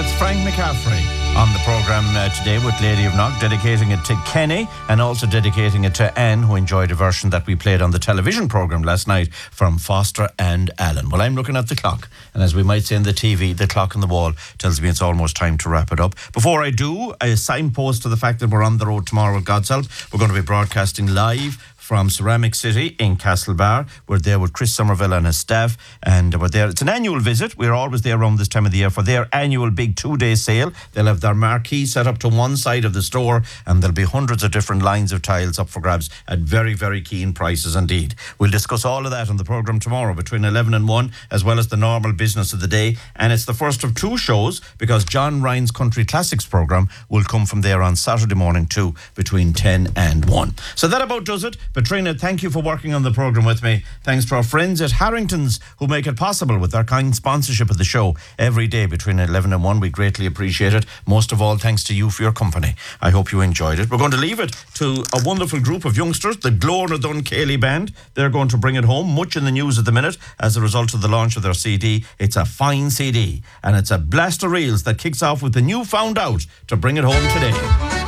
That's Frank McCaffrey on the programme today with Lady of Knock, dedicating it to Kenny and also dedicating it to Anne, who enjoyed a version that we played on the television programme last night from Foster and Allen. Well, I'm looking at the clock, and as we might say in the TV, the clock on the wall tells me it's almost time to wrap it up. Before I do, a signpost to the fact that we're on the road tomorrow with God's help. We're going to be broadcasting live from Ceramic City in Castlebar. We're there with Chris Somerville and his staff, and we're there. It's an annual visit. We're always there around this time of the year for their annual big 2-day sale. They'll have their marquee set up to one side of the store, and there'll be hundreds of different lines of tiles up for grabs at very, very keen prices indeed. We'll discuss all of that on the programme tomorrow between 11 and 1, as well as the normal business of the day. And it's the first of 2 shows, because John Ryan's Country Classics programme will come from there on Saturday morning too, between 10 and 1. So that about does it. But Trina, thank you for working on the programme with me. Thanks to our friends at Harrington's who make it possible with their kind sponsorship of the show every day between 11 and 1. We greatly appreciate it. Most of all, thanks to you for your company. I hope you enjoyed it. We're going to leave it to a wonderful group of youngsters, the Glór Dun Cayley Band. They're going to bring it home, much in the news at the minute as a result of the launch of their CD. It's a fine CD, and it's a blast of reels that kicks off with the new Found Out to bring it home today.